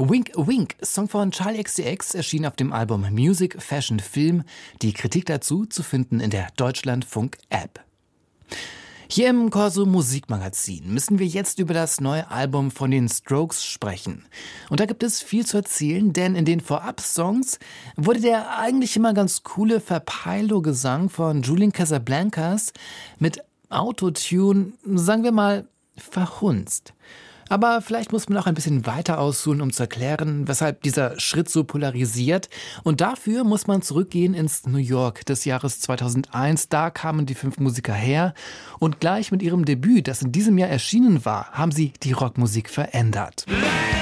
Wink Wink, Song von Charli XCX, erschien auf dem Album Music, Fashion, Film. Die Kritik dazu zu finden in der Deutschlandfunk-App. Hier im Corso Musikmagazin müssen wir jetzt über das neue Album von den Strokes sprechen. Und da gibt es viel zu erzählen, denn in den Vorab-Songs wurde der eigentlich immer ganz coole Verpeilo-Gesang von Julian Casablancas mit Autotune, sagen wir mal, verhunzt. Aber vielleicht muss man auch ein bisschen weiter ausholen, um zu erklären, weshalb dieser Schritt so polarisiert. Und dafür muss man zurückgehen ins New York des Jahres 2001. Da kamen die 5 Musiker her und gleich mit ihrem Debüt, das in diesem Jahr erschienen war, haben sie die Rockmusik verändert.